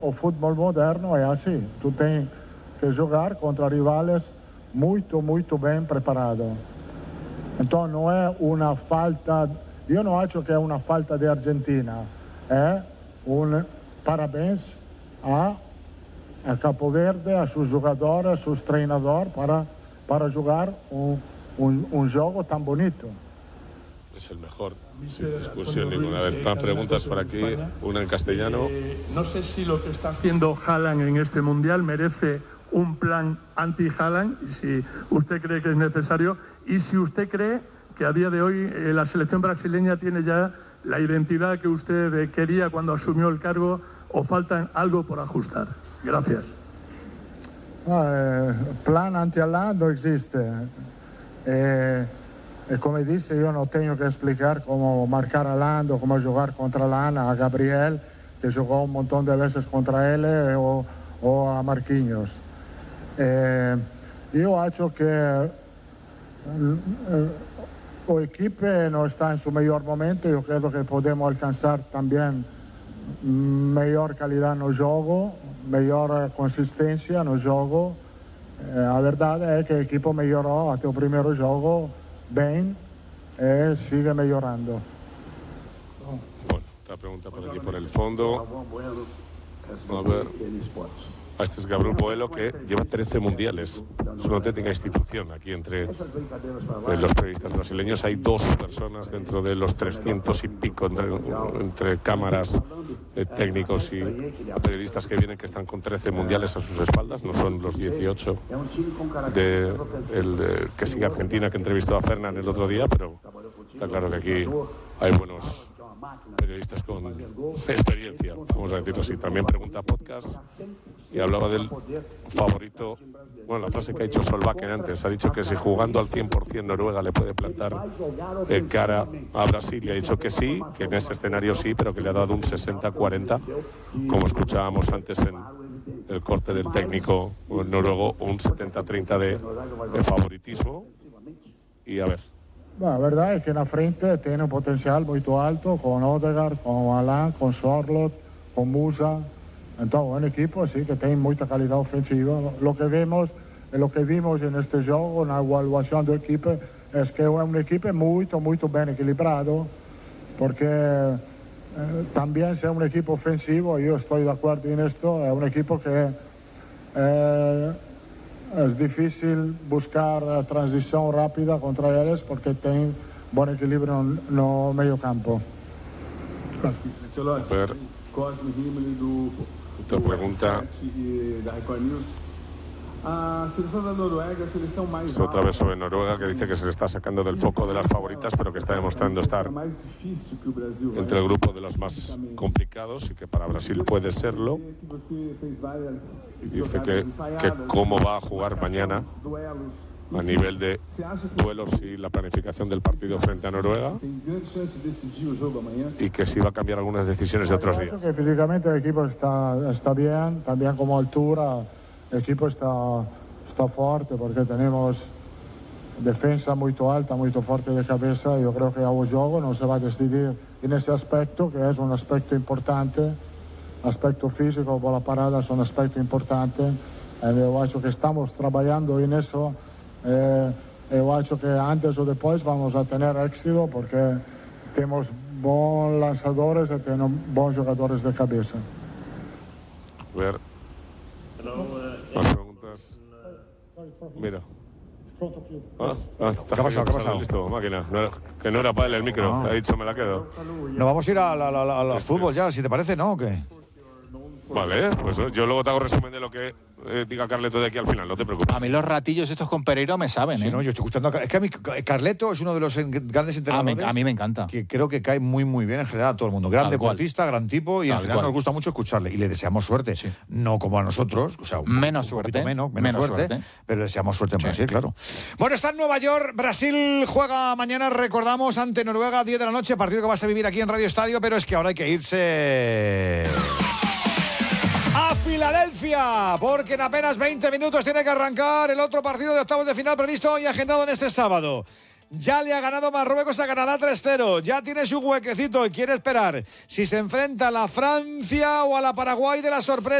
O fútbol moderno é assim. Tu tem que jogar contra rivales muito bem preparados. Então não é uma falta. Eu não acho que é uma falta de Argentina. É parabéns a Capo Verde, a seus jogadores, a seus treinadores para jogar un juego tan bonito. Es el mejor, sin discusión ninguna. A ver, más preguntas por aquí, una en castellano. No sé si lo que está haciendo Haaland en este Mundial merece un plan anti-Haaland, y si usted cree que es necesario, y si usted cree que a día de hoy la selección brasileña tiene ya la identidad que usted quería cuando asumió el cargo, o falta algo por ajustar. Gracias. Plan anti-Haaland no existe. Come disse, io non tenho que explicar como marcar a Haaland o como jogar contra Haaland, a Gabriel, que jogou un montón de veces contra ele, o a Marquinhos. Io acho que o equipo não está em seu melhor momento. Eu creio que podemos alcançar também melhor qualidade no jogo, melhor consistência no jogo. A verdade é que o equipo melhorou até o primeiro jogo bem e sigue melhorando. Bueno, esta pregunta por aquí por el fondo. A ver. Este es Gabriel Boelo, que lleva 13 mundiales. Es una auténtica institución aquí entre los periodistas brasileños. Hay 2 personas dentro de los 300 y pico entre cámaras, técnicos y periodistas que vienen, que están con 13 mundiales a sus espaldas. No son los 18 que sigue Argentina, que entrevistó a Fernán el otro día, pero está claro que aquí hay buenos periodistas con experiencia, vamos a decirlo así. También pregunta podcast y hablaba del favorito. Bueno, la frase que ha dicho Solbakken antes, ha dicho que si jugando al 100% Noruega le puede plantar cara a Brasil, y ha dicho que sí, que en ese escenario sí, pero que le ha dado un 60-40, como escuchábamos antes en el corte del técnico noruego, un 70-30 de favoritismo. Y a ver. La verdad es que en la frente tiene un potencial muy alto, con Odegaard, con Haaland, con Sorloth, con Musa. Entonces, un equipo sí que tiene mucha calidad ofensiva. Lo que vimos en este juego, en la evaluación del equipo, es que es un equipo muy bien equilibrado, porque también si es un equipo ofensivo, yo estoy de acuerdo en esto, es un equipo que es difícil buscar transición rápida contra ellos, porque tienen buen equilibrio en el medio campo. A ver, otra pregunta. Es otra vez sobre Noruega, que dice que se le está sacando del foco de las favoritas, pero que está demostrando estar entre el grupo de los más complicados, y que para Brasil puede serlo. Y dice que cómo va a jugar mañana a nivel de duelos y la planificación del partido frente a Noruega, y que si va a cambiar algunas decisiones de otros días. Que físicamente el equipo está bien, también como altura. El equipo está fuerte, porque tenemos defensa muy alta, muy fuerte de cabeza. Yo creo que el juego no se va a decidir en ese aspecto, que es un aspecto importante. Aspecto físico, bola parada, es un aspecto importante. Yo creo que estamos trabajando en eso. Yo creo que antes o después vamos a tener éxito, porque tenemos buenos lanzadores y tenemos buenos jugadores de cabeza. A ver. Más preguntas. Mira. ¿Qué ha pasado? Listo, máquina. Que no era para él el micro. Ha dicho, me la quedo. Nos vamos a ir al fútbol ya, si te parece, ¿no? ¿O qué? Vale, pues yo luego te hago resumen de lo que diga Carleto de aquí al final, no te preocupes. A mí los ratillos estos con Pereiro me saben, Sí, no, yo estoy escuchando. Es que a mí Carleto es uno de los grandes entrenadores. A mí me encanta. Que creo que cae muy bien en general a todo el mundo. Gran deportista, gran tipo, y en general nos gusta mucho escucharle. Y le deseamos suerte. Sí. No como a nosotros, o sea, menos suerte. Menos suerte. Pero le deseamos suerte en Brasil, claro. Bueno, está en Nueva York. Brasil juega mañana, recordamos, ante Noruega, 10 de la noche. Partido que vas a vivir aquí en Radio Estadio, pero es que ahora hay que irse a Filadelfia, porque en apenas 20 minutos tiene que arrancar el otro partido de octavos de final previsto y agendado en este sábado. ya le ha ganado Marruecos a Canadá 3-0. Ya tiene su huequecito y quiere esperar si se enfrenta a la Francia o a la Paraguay de la sorpresa.